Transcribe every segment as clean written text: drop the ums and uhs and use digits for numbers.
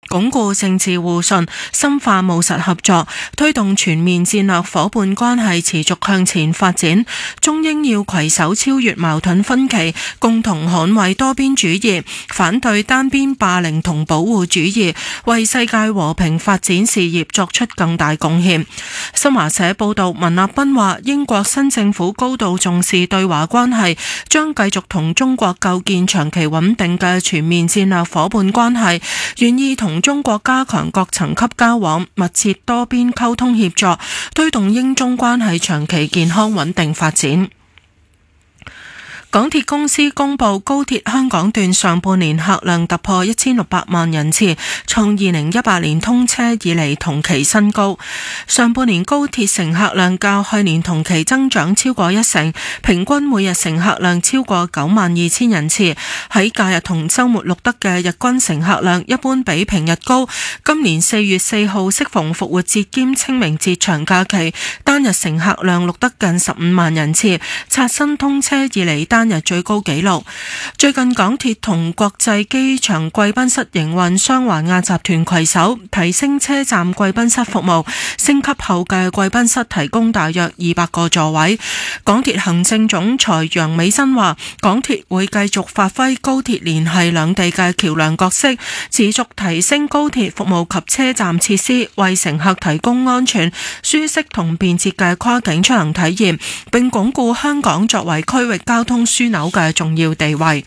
鞏固政治互信，深化務實合作，推動全面戰略夥伴關係持續向前發展。中英要攜手超越矛盾分歧，共同捍衛多邊主義，反對單邊霸凌同保護主義，為世界和平發展事業作出更大貢獻。新華社報道，文立斌話，英國新政府高度重視對華關係，將繼續同中國構建長期穩定嘅全面戰略夥伴關係，願意同中國加強各層級交往，密切多邊溝通協作，推動英中關係長期健康穩定發展。港鐵公司公布高鐵香港段上半年客量突破1600萬人次，創2018年通車以嚟同期新高。上半年高鐵乘客量較去年同期增長超過1成，平均每日乘客量超過92000人次。喺假日同週末錄得嘅日均乘客量一般比平日高。今年4月4號適逢復活節兼清明節長假期，單日乘客量錄得近15萬人次，刷新通車以嚟單日最高紀錄。最近港鐵同國際機場貴賓室營運商華亞集團攜手提升車站貴賓室服務，升級後嘅貴賓室提供大約200個座位。港鐵行政總裁楊美珍話，港鐵會繼續發揮高鐵聯繫兩地嘅橋樑角色，持續提升高鐵服務及車站設施，為乘客提供安全、舒適同便捷嘅跨境出行體驗，並鞏固香港作為區域交通樞紐嘅重要地位。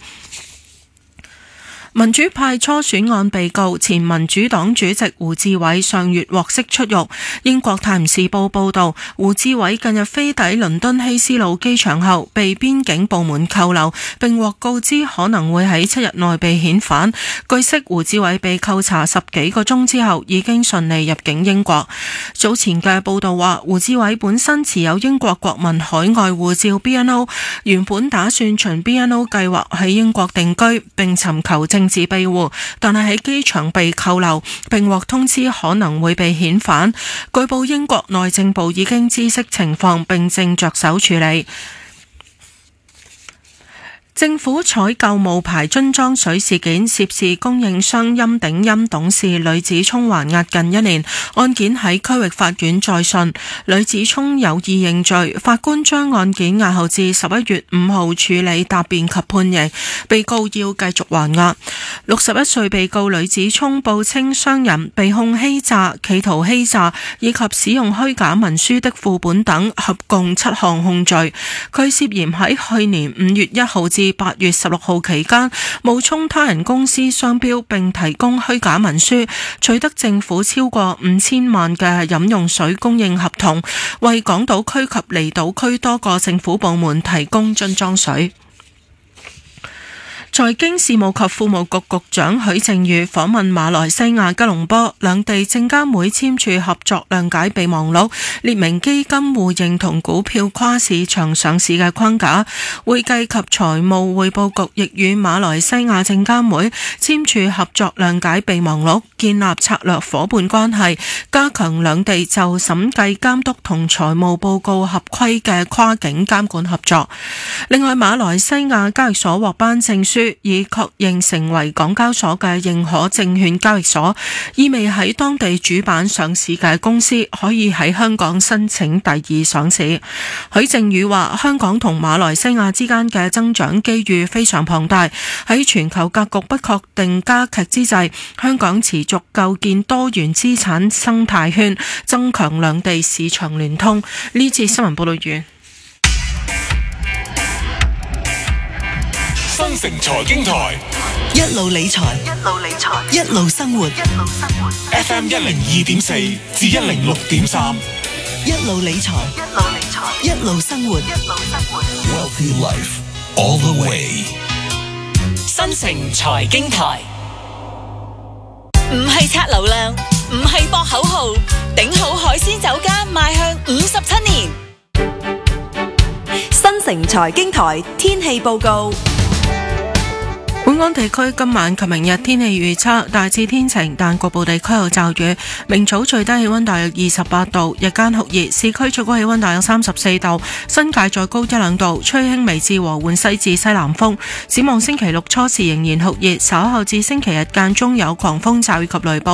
民主派初選案被告前民主黨主席胡志偉上月獲釋出獄。英國泰晤士報報道，胡志偉近日飛抵倫敦希斯路機場後被邊境部門扣留，並獲告知可能會喺7日內被遣返。據悉，胡志偉被扣查10幾個鐘之後已經順利入境英國。早前嘅報道話，胡志偉本身持有英國國民海外護照 BNO， 原本打算循 BNO 計劃喺英國定居並尋求政治庇護，但係喺機場被扣留，並獲通知可能會被遣返。據報英國內政部已經知悉情況，並正着手處理。政府採購冒牌樽裝水事件，涉事供應商欽鼎欽董事呂子聰還押近1年，案件喺區域法院再訊，呂子聰有意認罪，法官將案件押後至11月5號處理答辯及判刑，被告要繼續還押。61歲被告呂子聰報稱商人，被控欺詐、企圖欺詐以及使用虛假文書的副本等合共7項控罪。佢涉嫌喺去年5月1號至8月16號期間冒充他人公司商標，並提供虛假文書，取得政府超過5000萬嘅飲用水供應合同，為港島區及離島區多個政府部門提供樽裝水。財經事務及庫務局局長許正宇訪問馬來西亞吉隆坡，兩地證監會簽署合作諒解備忘錄，列明基金互認同股票跨市場上市嘅框架。會計及財務匯報局亦與馬來西亞證監會簽署合作諒解備忘錄，建立策略夥伴關係，加強兩地就審計監督同財務報告合規嘅跨境監管合作。另外，馬來西亞交易所獲頒證書，以確認成為港交所嘅認可證券交易所，意味喺當地主板上市嘅公司可以喺香港申請第2上市。許正宇話，香港同馬來西亞之間嘅增長機遇非常龐大，喺全球格局不確定加劇之際，香港持續構建多元資產生態圈，增強兩地市場聯通。呢次新聞報道完。 新城財經台， 一路理財，一路生活。 FM 102.4至106.3， 一路理財，一路生活。 Wealthy Life all the way。 新城財經台，唔係刷流量，唔係博口號，頂好海鮮酒家邁向57年。 新城財經台天氣報告。 本港地區今晚及明日天氣預測大致天晴，但局部地區有驟雨。明早最低氣溫大約28度，日間酷熱，市區最高氣溫大約34度，新界再高1-2度，吹輕微至和緩西至西南風。展望星期六初時仍然酷熱，稍後至星期日間中有狂風驟雨及雷暴。